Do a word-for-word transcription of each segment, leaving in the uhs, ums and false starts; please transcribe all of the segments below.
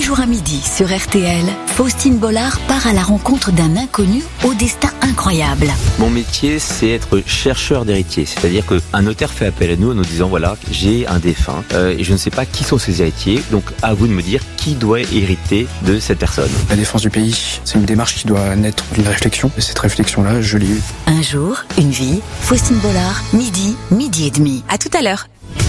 jour à midi sur R T L, Faustine Bollard part à la rencontre d'un inconnu au destin incroyable. Mon métier, c'est être chercheur d'héritiers. C'est-à-dire qu'un notaire fait appel à nous en nous disant, voilà, j'ai un défunt euh, et je ne sais pas qui sont ses héritiers. Donc, à vous de me dire qui doit hériter de cette personne. La défense du pays, c'est une démarche qui doit naître d'une réflexion. Et cette réflexion-là, je l'ai eue. Un jour, une vie, Faustine Bollard, midi, midi et demi. À tout à l'heure.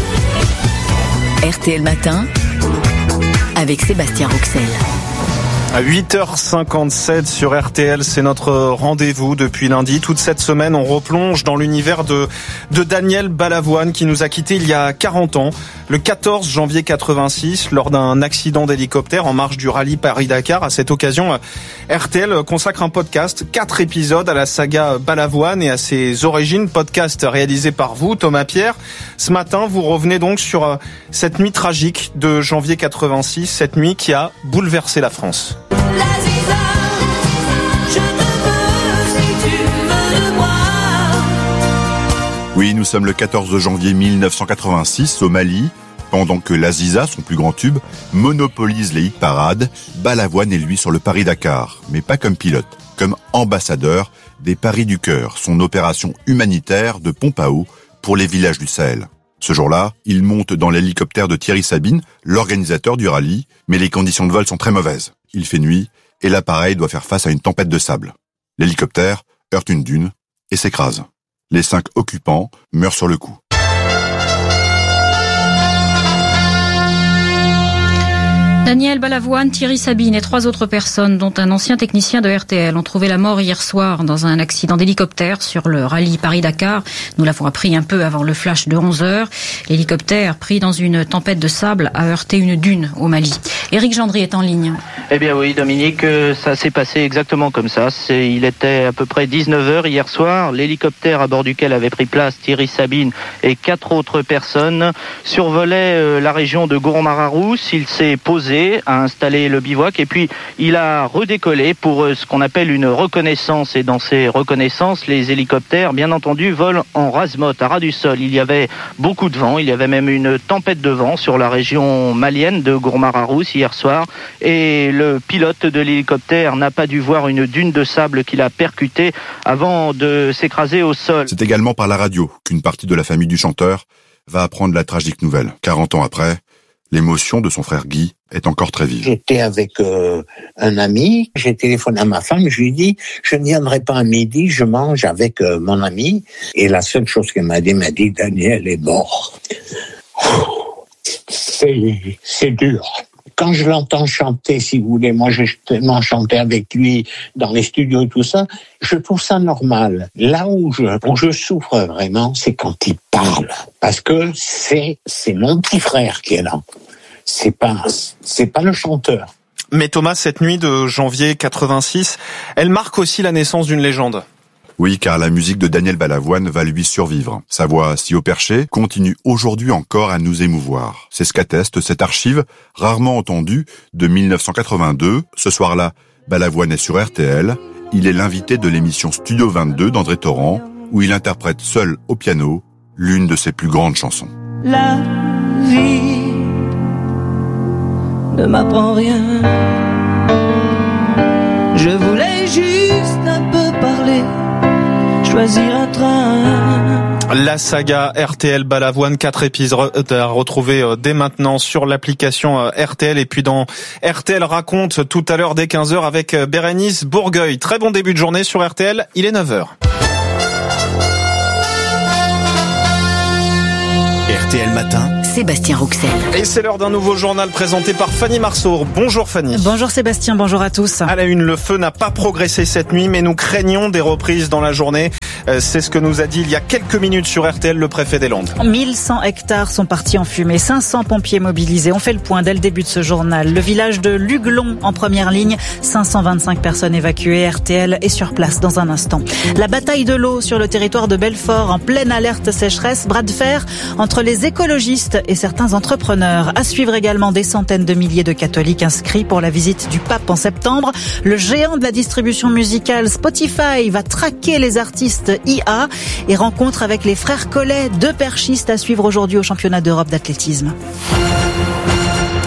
R T L Matin, avec Sébastien Rouxel. À huit heures cinquante-sept sur R T L, c'est notre rendez-vous depuis lundi. Toute cette semaine, on replonge dans l'univers de, de Daniel Balavoine qui nous a quittés il y a quarante ans, le quatorze janvier quatre-vingt-six, lors d'un accident d'hélicoptère en marge du rallye Paris-Dakar. À cette occasion, R T L consacre un podcast, quatre épisodes à la saga Balavoine et à ses origines. Podcast réalisé par vous, Thomas Pierre. Ce matin, vous revenez donc sur cette nuit tragique de janvier quatre-vingt-six, cette nuit qui a bouleversé la France. Oui, nous sommes le quatorze janvier mille neuf cent quatre-vingt-six au Mali. Pendant que l'Aziza, son plus grand tube, monopolise les hit-parades, Balavoine est lui sur le Paris-Dakar. Mais pas comme pilote, comme ambassadeur des Paris du Cœur, son opération humanitaire de pompe à eau pour les villages du Sahel. Ce jour-là, il monte dans l'hélicoptère de Thierry Sabine, l'organisateur du rallye, mais les conditions de vol sont très mauvaises. Il fait nuit et l'appareil doit faire face à une tempête de sable. L'hélicoptère heurte une dune et s'écrase. Les cinq occupants meurent sur le coup. Daniel Balavoine, Thierry Sabine et trois autres personnes, dont un ancien technicien de R T L, ont trouvé la mort hier soir dans un accident d'hélicoptère sur le rallye Paris-Dakar. Nous l'avons appris un peu avant le flash de onze heures. L'hélicoptère, pris dans une tempête de sable, a heurté une dune au Mali. Éric Gendry est en ligne. Eh bien oui, Dominique, ça s'est passé exactement comme ça. C'est, il était à peu près dix-neuf heures hier soir. L'hélicoptère à bord duquel avait pris place Thierry Sabine et quatre autres personnes survolait la région de Gourmara-Rousse. Il s'est posé, a installé le bivouac et puis il a redécollé pour ce qu'on appelle une reconnaissance. Et dans ces reconnaissances, les hélicoptères, bien entendu, volent en rase-motte, à ras du sol. Il y avait beaucoup de vent, il y avait même une tempête de vent sur la région malienne de Gourmara-Rousse hier soir. Et le pilote de l'hélicoptère n'a pas dû voir une dune de sable qu'il a percutée avant de s'écraser au sol. C'est également par la radio qu'une partie de la famille du chanteur va apprendre la tragique nouvelle. quarante ans après, l'émotion de son frère Guy est encore très vive. J'étais avec euh, un ami, j'ai téléphoné à ma femme, je lui ai dit, je ne viendrai pas à midi, je mange avec euh, mon ami. Et la seule chose qu'elle m'a dit, m'a dit, Daniel est mort. C'est, c'est dur. Quand je l'entends chanter, si vous voulez, moi j'ai tellement chanté avec lui dans les studios et tout ça, je trouve ça normal. Là où je, où je souffre vraiment, c'est quand il parle. Parce que c'est, c'est mon petit frère qui est là. C'est pas, c'est pas le chanteur. Mais Thomas, cette nuit de janvier quatre-vingt-six, elle marque aussi la naissance d'une légende. Oui, car la musique de Daniel Balavoine va lui survivre. Sa voix si haut perché continue aujourd'hui encore à nous émouvoir. C'est ce qu'atteste cette archive rarement entendue de mille neuf cent quatre-vingt-deux. Ce soir-là, Balavoine est sur R T L. Il est l'invité de l'émission Studio vingt-deux d'André Torrent, où il interprète seul au piano l'une de ses plus grandes chansons. La vie ne m'apprend rien. Je voulais juste un peu parler, choisir un train. La saga R T L Balavoine, quatre épisodes à retrouver dès maintenant sur l'application R T L et puis dans R T L raconte tout à l'heure dès quinze heures avec Bérénice Bourgueil. Très bon début de journée sur R T L, il est neuf heures. R T L Matin, Sébastien Rouxel. Et c'est l'heure d'un nouveau journal présenté par Fanny Marceau. Bonjour Fanny. Bonjour Sébastien, bonjour à tous. À la une, le feu n'a pas progressé cette nuit, mais nous craignons des reprises dans la journée. C'est ce que nous a dit il y a quelques minutes sur R T L le préfet des Landes. mille cent hectares sont partis en fumée, cinq cents pompiers mobilisés. On fait le point dès le début de ce journal. Le village de Luglon en première ligne, cinq cent vingt-cinq personnes évacuées. R T L est sur place dans un instant. La bataille de l'eau sur le territoire de Belfort en pleine alerte sécheresse. Bras de fer entre les écologistes et certains entrepreneurs. À suivre également des centaines de milliers de catholiques inscrits pour la visite du pape en septembre. Le géant de la distribution musicale Spotify va traquer les artistes I A et rencontre avec les frères Collet, deux perchistes à suivre aujourd'hui au championnat d'Europe d'athlétisme.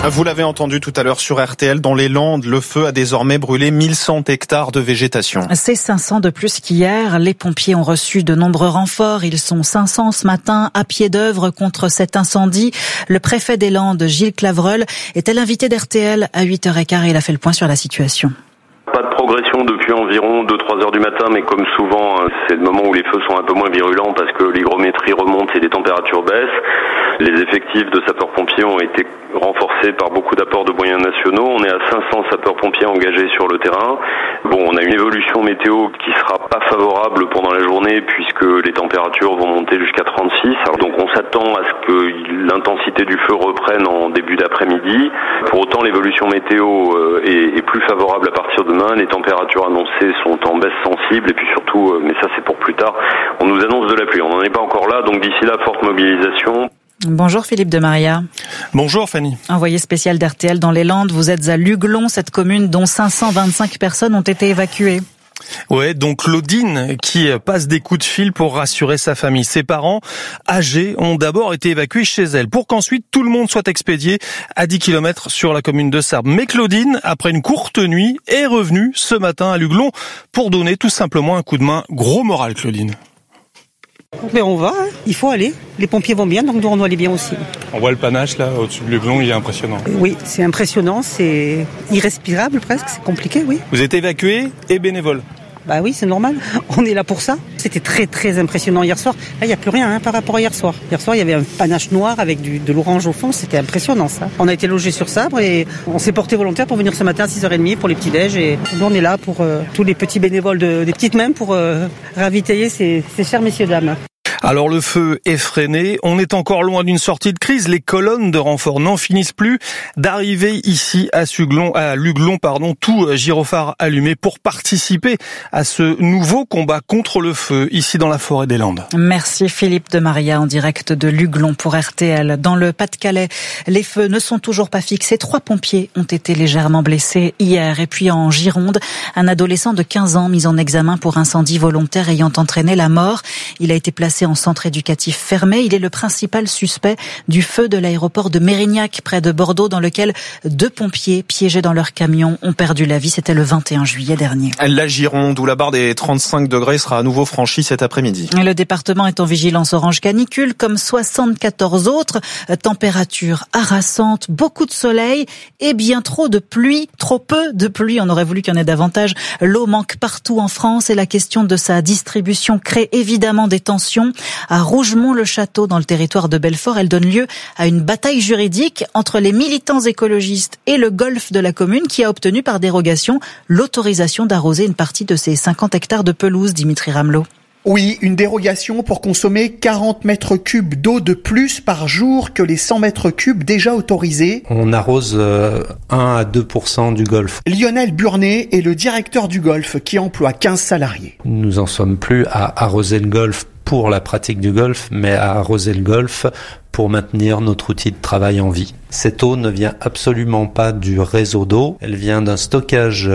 Vous l'avez entendu tout à l'heure sur R T L, dans les Landes, le feu a désormais brûlé mille cent hectares de végétation. C'est cinq cents de plus qu'hier. Les pompiers ont reçu de nombreux renforts. Ils sont cinq cents ce matin à pied d'œuvre contre cet incendie. Le préfet des Landes, Gilles Clavreul, était l'invité d'R T L à huit heures quinze et il a fait le point sur la situation. Pas de progression depuis environ deux trois heures du matin, mais comme souvent, c'est le moment où les feux sont un peu moins virulents parce que l'hygrométrie remonte et les températures baissent. Les effectifs de sapeurs-pompiers ont été renforcés par beaucoup d'apports de moyens nationaux. On est à cinq cents sapeurs-pompiers engagés sur le terrain. Bon, on a une évolution météo qui sera pas favorable pendant la journée puisque les températures vont monter jusqu'à trente-six. Alors donc on s'attend à ce que l'intensité du feu reprenne en début d'après-midi. Pour autant, l'évolution météo est, est plus favorable à partir de demain. Les températures annoncées sont en baisse sensible et puis surtout, mais ça c'est pour plus tard, on nous annonce de la pluie. On n'en est pas encore là, donc d'ici là, forte mobilisation. Bonjour Philippe de Maria. Bonjour Fanny. Envoyé spécial d'R T L dans les Landes, vous êtes à Luglon, cette commune dont cinq cent vingt-cinq personnes ont été évacuées. Ouais, donc Claudine qui passe des coups de fil pour rassurer sa famille. Ses parents, âgés, ont d'abord été évacués chez elle pour qu'ensuite tout le monde soit expédié à dix kilomètres sur la commune de Sarbes. Mais Claudine, après une courte nuit, est revenue ce matin à Luglon pour donner tout simplement un coup de main. Gros moral, Claudine. Mais on va, hein. Il faut aller. Les pompiers vont bien, donc nous on doit aller bien aussi. On voit le panache là au-dessus de Luglon, il est impressionnant. Oui, c'est impressionnant, c'est irrespirable presque, c'est compliqué, oui. Vous êtes évacué et bénévole. Bah oui, c'est normal. On est là pour ça. C'était très très impressionnant hier soir. Là, il n'y a plus rien hein, par rapport à hier soir. Hier soir, il y avait un panache noir avec du, de l'orange au fond. C'était impressionnant ça. On a été logés sur Sabre et on s'est porté volontaire pour venir ce matin à six heures trente pour les petits déj. Et nous, on est là pour euh, tous les petits bénévoles de, des petites mains pour euh, ravitailler ces, ces chers messieurs dames. Alors le feu est freiné, on est encore loin d'une sortie de crise, les colonnes de renfort n'en finissent plus d'arriver ici à Suglon, à Luglon, pardon, tout gyrophare allumé pour participer à ce nouveau combat contre le feu ici dans la forêt des Landes. Merci Philippe de Maria en direct de Luglon pour R T L. Dans le Pas-de-Calais, les feux ne sont toujours pas fixés. Trois pompiers ont été légèrement blessés hier. Et puis en Gironde, un adolescent de quinze ans mis en examen pour incendie volontaire ayant entraîné la mort. Il a été placé en centre éducatif fermé. Il est le principal suspect du feu de l'aéroport de Mérignac, près de Bordeaux, dans lequel deux pompiers piégés dans leur camion ont perdu la vie. C'était le vingt et un juillet dernier. La Gironde, où la barre des trente-cinq degrés sera à nouveau franchie cet après-midi. Le département est en vigilance orange canicule, comme soixante-quatorze autres. Température harassante, beaucoup de soleil et bien trop de pluie. Trop peu de pluie, on aurait voulu qu'il y en ait davantage. L'eau manque partout en France et la question de sa distribution crée évidemment des tensions. À Rougemont-le-Château, dans le territoire de Belfort, elle donne lieu à une bataille juridique entre les militants écologistes et le golf de la commune qui a obtenu par dérogation l'autorisation d'arroser une partie de ses cinquante hectares de pelouse, Dimitri Ramelot. Oui, une dérogation pour consommer quarante mètres cubes d'eau de plus par jour que les cent mètres cubes déjà autorisés. On arrose euh, un à deux pour cent du golf. Lionel Burnet est le directeur du golf qui emploie quinze salariés. Nous en sommes plus à arroser le golf pour la pratique du golf, mais à arroser le golf pour maintenir notre outil de travail en vie. Cette eau ne vient absolument pas du réseau d'eau, elle vient d'un stockage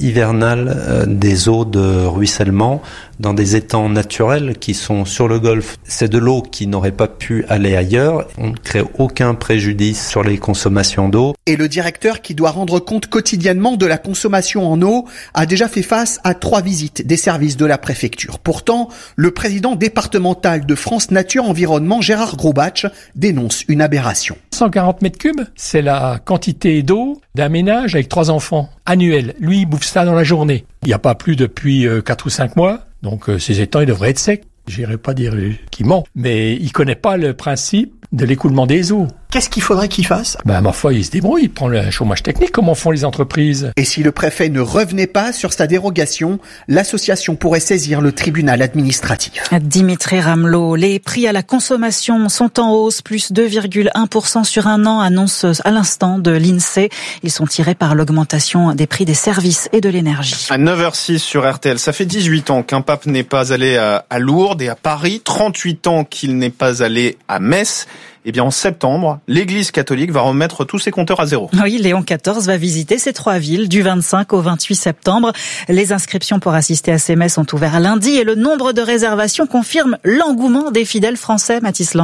hivernal des eaux de ruissellement dans des étangs naturels qui sont sur le golfe. C'est de l'eau qui n'aurait pas pu aller ailleurs, on ne crée aucun préjudice sur les consommations d'eau. Et le directeur qui doit rendre compte quotidiennement de la consommation en eau a déjà fait face à trois visites des services de la préfecture. Pourtant, le président départemental de France Nature Environnement, Gérard Grosbach, dénonce une aberration. cent quarante mètres cubes, c'est la quantité d'eau d'un ménage avec trois enfants annuel. Lui, il bouffe ça dans la journée. Il n'y a pas plu depuis quatre ou cinq mois, donc euh, ces étangs, ils devraient être secs. J'irai pas dire qu'il ment, mais il connaît pas le principe de l'écoulement des eaux. Qu'est-ce qu'il faudrait qu'il fasse ? Ben, ma foi, il se débrouille, il prend le chômage technique, comme font les entreprises. Et si le préfet ne revenait pas sur sa dérogation, l'association pourrait saisir le tribunal administratif. Dimitri Ramelot, les prix à la consommation sont en hausse, plus deux virgule un pour cent sur un an, annonce à l'instant de l'INSEE. Ils sont tirés par l'augmentation des prix des services et de l'énergie. À neuf heures six sur R T L, ça fait dix-huit ans qu'un pape n'est pas allé à, à Lourdes et à Paris, trente-huit ans qu'il n'est pas allé à Metz. Eh bien, en septembre, l'Église catholique va remettre tous ses compteurs à zéro. Oui, Léon quatorze va visiter ces trois villes du vingt-cinq au vingt-huit septembre. Les inscriptions pour assister à ces messes sont ouvertes lundi et le nombre de réservations confirme l'engouement des fidèles français, Mathis Lang.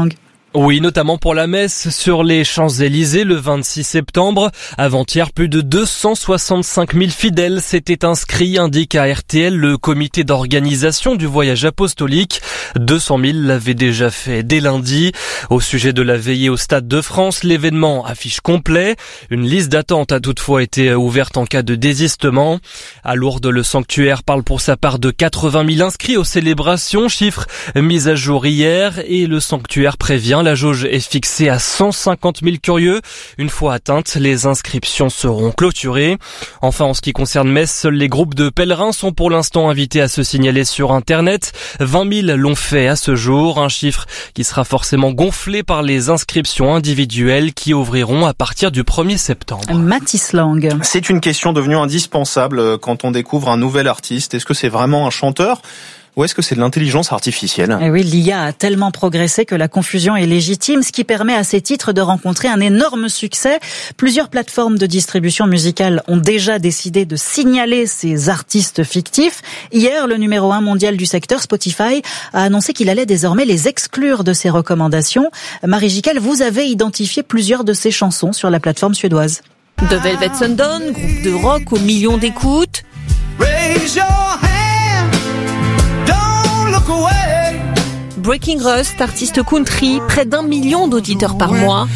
Oui, notamment pour la messe sur les Champs-Élysées le vingt-six septembre. Avant-hier, plus de deux cent soixante-cinq mille fidèles s'étaient inscrits, indique à R T L le comité d'organisation du voyage apostolique. deux cent mille l'avaient déjà fait dès lundi. Au sujet de la veillée au Stade de France, l'événement affiche complet. Une liste d'attente a toutefois été ouverte en cas de désistement. À Lourdes, le sanctuaire parle pour sa part de quatre-vingt mille inscrits aux célébrations, chiffre mis à jour hier, et le sanctuaire prévient. La jauge est fixée à cent cinquante mille curieux. Une fois atteintes, les inscriptions seront clôturées. Enfin, en ce qui concerne Metz, seuls les groupes de pèlerins sont pour l'instant invités à se signaler sur Internet. vingt mille l'ont fait à ce jour, un chiffre qui sera forcément gonflé par les inscriptions individuelles qui ouvriront à partir du premier septembre. Mathis Lang. C'est une question devenue indispensable quand on découvre un nouvel artiste. Est-ce que c'est vraiment un chanteur ? Ou est-ce que c'est de l'intelligence artificielle ? Eh oui, l'I A a tellement progressé que la confusion est légitime, ce qui permet à ces titres de rencontrer un énorme succès. Plusieurs plateformes de distribution musicale ont déjà décidé de signaler ces artistes fictifs. Hier, le numéro un mondial du secteur, Spotify, a annoncé qu'il allait désormais les exclure de ses recommandations. Marie Jiquel, vous avez identifié plusieurs de ces chansons sur la plateforme suédoise. The Velvet Underground, groupe de rock aux millions d'écoutes. Raise your hand. Breaking Rust, artiste country, près d'un million d'auditeurs par mois.